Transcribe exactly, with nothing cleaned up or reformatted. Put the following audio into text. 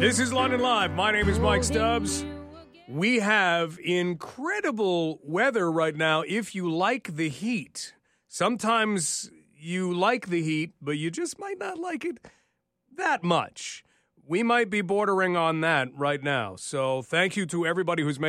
This is London Live. My name is Mike Stubbs. We have incredible weather right now if you like the heat. Sometimes you like the heat, but you just might not like it that much. We might be bordering on that right now. So thank you to everybody who's made